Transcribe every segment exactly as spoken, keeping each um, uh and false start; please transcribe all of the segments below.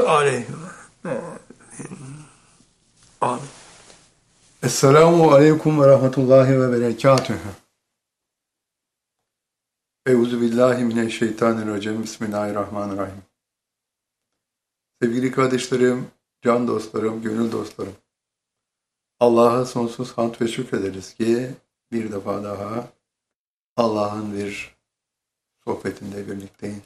aleyhi. Amin. Esselamu aleyküm ve rahmetullahi ve berekatühü. Euzu billahi mineşşeytanirracim. Bismillahirrahmanirrahim. Sevgili kardeşlerim, can dostlarım, gönül dostlarım. Allah'a sonsuz hamd ve şükrederiz ki bir defa daha Allah'ın bir sohbetinde birlikteyiz.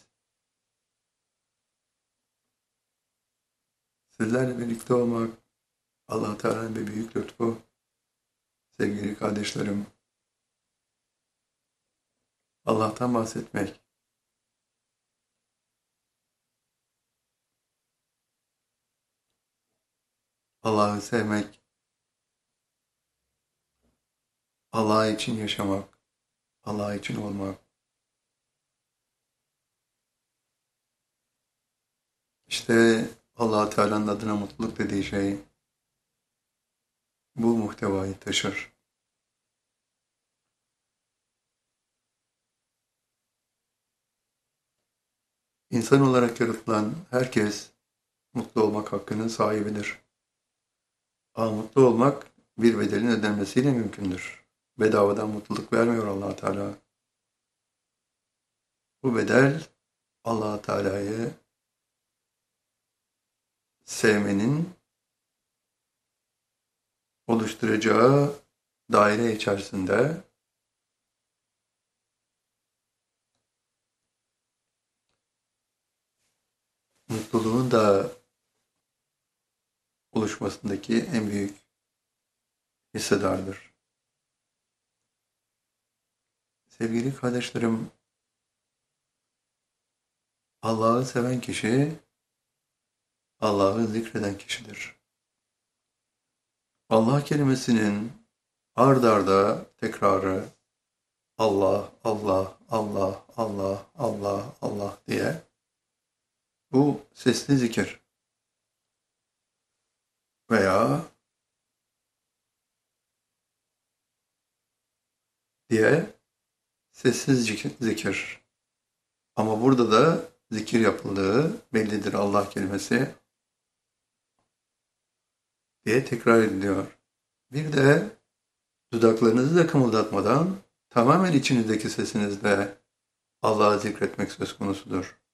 Sizlerle birlikte olmak Allah Teala'nın bir büyük lütfu. Sevgili kardeşlerim, Allah'tan bahsetmek, Allah'ı sevmek, Allah için yaşamak, Allah için olmak. İşte Allah Teala'nın adına mutluluk dediği şey bu muhtevayı taşır. İnsan olarak yaratılan herkes mutlu olmak hakkının sahibidir. Ama mutlu olmak bir bedelin ödenmesiyle mümkündür. Bedavadan mutluluk vermiyor Allah Teala. Bu bedel Allah Teala'yı sevmenin oluşturacağı daire içerisinde mutluluğun da oluşmasındaki en büyük hissedardır. Sevgili kardeşlerim, Allah'ı seven kişi, Allah'ı zikreden kişidir. Allah kelimesinin ard arda tekrarı Allah, Allah, Allah, Allah, Allah, Allah diye bu sesli zikir veya diye sessiz zikir. Ama burada da zikir yapıldığı bellidir Allah kelimesi diye tekrar ediliyor. Bir de dudaklarınızı da kımıldatmadan tamamen içinizdeki sesinizle Allah'ı zikretmek söz konusudur.